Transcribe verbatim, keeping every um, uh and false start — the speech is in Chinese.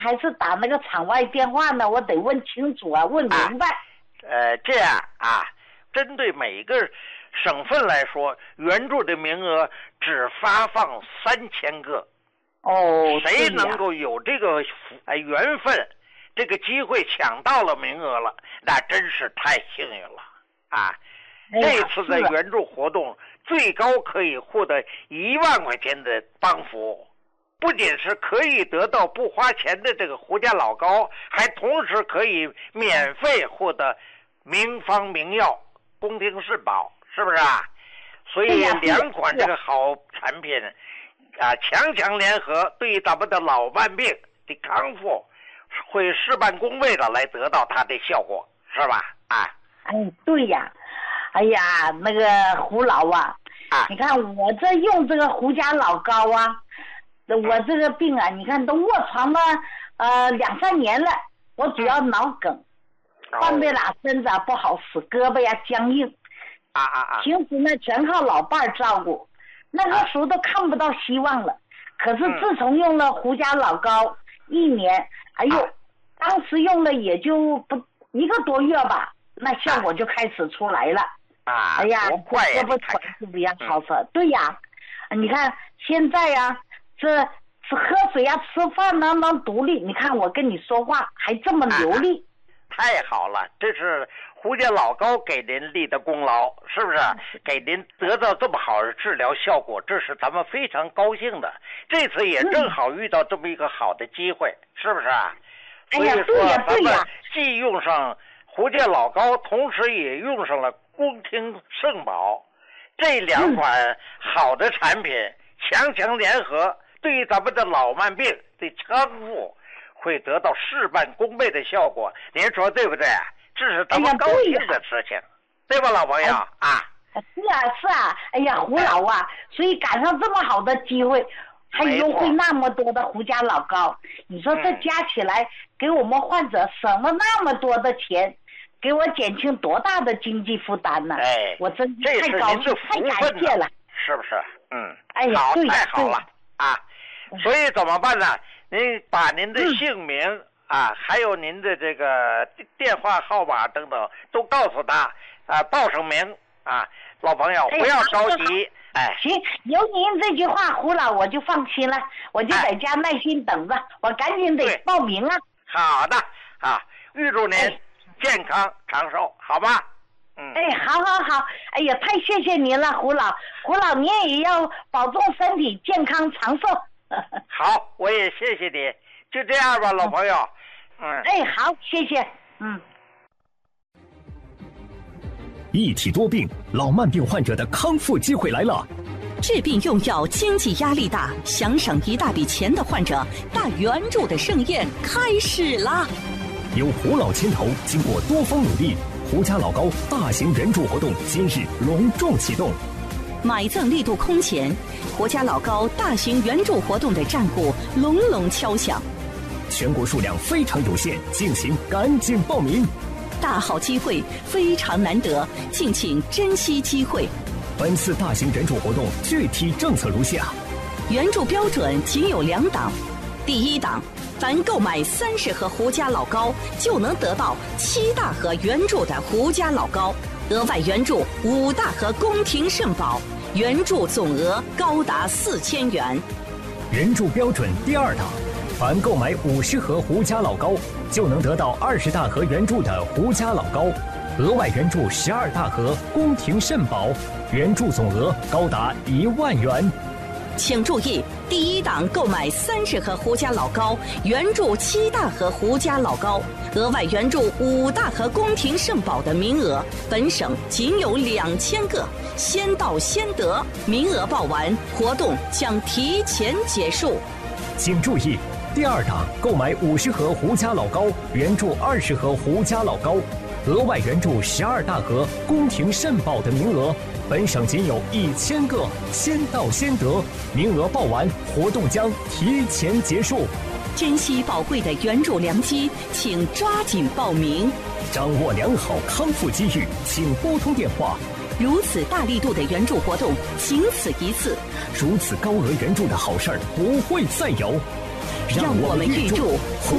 还是打那个场外电话呢？我得问清楚啊，问明白。 啊、呃，这样啊，针对每个省份来说，援助的名额只发放三千个。 哦， 谁能够有这个呃缘分，这个机会抢到了名额了，那真是太幸运了啊！ 哎、 这次的援助活动最高可以获得一万块钱的帮扶。不仅是可以得到不花钱的这个胡家老高，还同时可以免费获得名方名药、宫廷肾宝，是不是啊？所以两款这个好产品啊，强强联合，对咱们的老慢病的康复会事半功倍的来得到它的效果，是吧？啊， 哎，对呀，哎呀，那个胡老啊， 啊你看我这用这个胡家老高啊。我这个病啊，你看都卧床了呃两三年了，我主要脑梗，半背拉身子啊不好使，胳膊呀僵硬， 啊啊啊！ 平时呢全靠老伴儿照顾，那个时候都看不到希望了。可是自从用了胡家老高一年，哎呦，当时用了也就不一个多月吧，那效果就开始出来了。 啊， 哎呀， 胳膊腿是不一样好使。对呀，你看现在呀。这是喝水呀、吃饭呢能独立，你看我跟你说话还这么流利， 啊、太好了！这是胡家老高给您立的功劳，是不是？给您得到这么好的治疗效果，这是咱们非常高兴的。这次也正好遇到这么一个好的机会，嗯、是不是啊？所以说，咱们既用上胡家老高，同时也用上了宫廷圣宝，这两款好的产品强强联合。对于咱们的老慢病的康复，会得到事半功倍的效果，您说对不对？这是咱们高兴的事情，哎、对, 对吧，老朋友、哎、啊？ 是啊，是啊，哎呀，胡老啊，所以赶上这么好的机会，还优惠那么多的胡家老高，你说这加起来、嗯、给我们患者省了那么多的钱，给我减轻多大的经济负担呢？ 哎， 我真是太高兴，太感谢了， 是不是？嗯， 哎呀， 好， 对太好了啊！所以怎么办呢？您把您的姓名、嗯、啊，还有您的这个电话号码等等都告诉他啊，报上名啊，老朋友不要着急。哎， 哎行，有您这句话，胡老我就放心了，我就在家耐心等着，哎、我赶紧得报名啊。 好的啊，预祝您健康长寿，好吗？嗯。 哎，好好好，哎呀，太谢谢您了，胡老，胡老您也要保重身体，健康长寿。 好，我也谢谢你，就这样吧，老朋友。嗯， 哎，好，谢谢。嗯。 一体多病，老慢病患者的康复机会来了。 治病用药经济压力大，想省一大笔钱的患者，大援助的盛宴开始啦！ 由胡老牵头，经过多方努力，胡家老高大型援助活动今日隆重启动。 买赠力度空前，胡家老高大型援助活动的战鼓隆隆敲响。 全国数量非常有限，敬请赶紧报名。 大好机会非常难得，敬请珍惜机会。 本次大型援助活动具体政策如下： 援助标准仅有两档，第一档，凡购买三十盒胡家老高，就能得到七大盒援助的胡家老高，额外援助五大盒宫廷肾宝，援助总额高达四千元。 援助标准第二档，凡购买五十盒胡家老高，就能得到二十大盒援助的胡家老高，额外援助十二大盒宫廷肾宝，援助总额高达一万元。 请注意，第一档购买三十盒胡家老高，援助七大盒胡家老高，额外援助五大盒宫廷肾宝的名额，本省仅有两千个，先到先得，名额报完，活动将提前结束。 请注意，第二档购买五十盒胡家老高，援助二十盒胡家老高，额外援助十二大盒宫廷肾宝的名额，本省仅有一千个，先到先得，名额报完，活动将提前结束。 珍惜宝贵的援助良机，请抓紧报名。 掌握良好康复机遇，请拨通电话。 如此大力度的援助活动，仅此一次。 如此高额援助的好事儿不会再有。 让我们预祝胡